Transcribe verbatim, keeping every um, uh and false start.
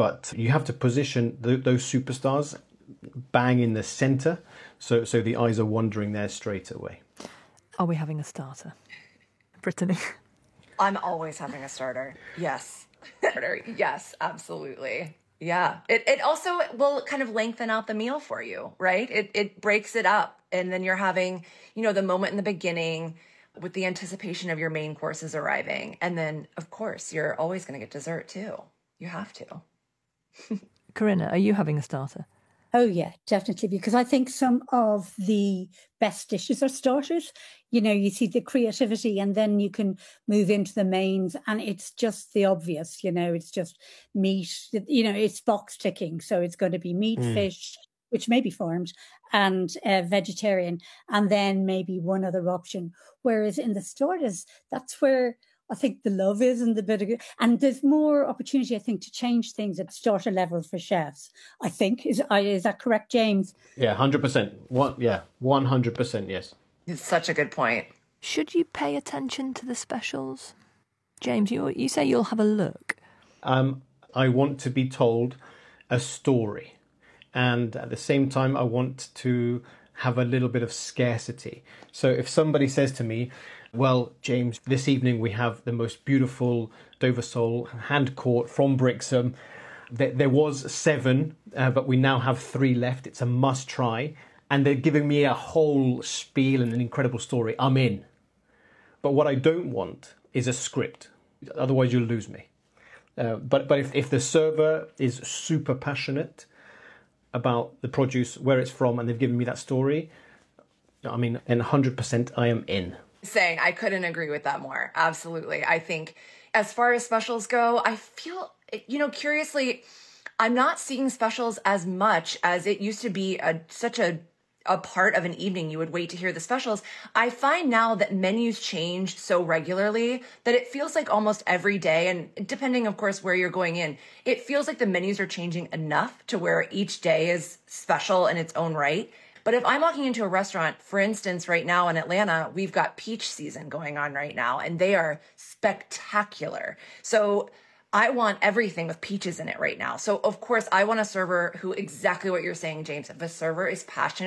but you have to position th- those superstars bang in the centre, so so the eyes are wandering there straight away. Are we having a starter? Brittany? I'm always having a starter. Yes. Yes, absolutely. Yeah. It it also will kind of lengthen out the meal for you, right? It it breaks it up. And then you're having, you know, the moment in the beginning with the anticipation of your main courses arriving. And then, of course, you're always going to get dessert too. You have to. Corinna, are you having a starter? Oh, yeah, definitely, because I think some of the best dishes are starters. You know, you see the creativity and then you can move into the mains and it's just the obvious, you know, it's just meat, you know, it's box ticking. So it's going to be meat, mm. fish, which may be farmed, and uh, vegetarian, and then maybe one other option. Whereas in the starters, that's where I think the love is and the bit of, and there's more opportunity, I think, to change things at starter level for chefs. I think is is that correct, James? Yeah, hundred percent. One, yeah, one hundred percent. Yes. It's such a good point. Should you pay attention to the specials, James? You you say you'll have a look. Um, I want to be told a story, and at the same time, I want to have a little bit of scarcity. So if somebody says to me, well, James, this evening we have the most beautiful Dover sole hand caught from Brixham. There, there was seven, uh, but we now have three left. It's a must try. And they're giving me a whole spiel and an incredible story. I'm in. But what I don't want is a script. Otherwise, you'll lose me. Uh, but but if, if the server is super passionate about the produce, where it's from, and they've given me that story, I mean, in one hundred percent, I am in. Saying I couldn't agree with that more. Absolutely. I think as far as specials go, I feel, you know, curiously, I'm not seeing specials as much as it used to be a, such a, a part of an evening. You would wait to hear the specials. I find now that menus change so regularly that it feels like almost every day, and depending, of course, where you're going in, it feels like the menus are changing enough to where each day is special in its own right. But if I'm walking into a restaurant, for instance, right now in Atlanta, we've got peach season going on right now, and they are spectacular. So I want everything with peaches in it right now. So, of course, I want a server who, exactly what you're saying, James, if a server is passionate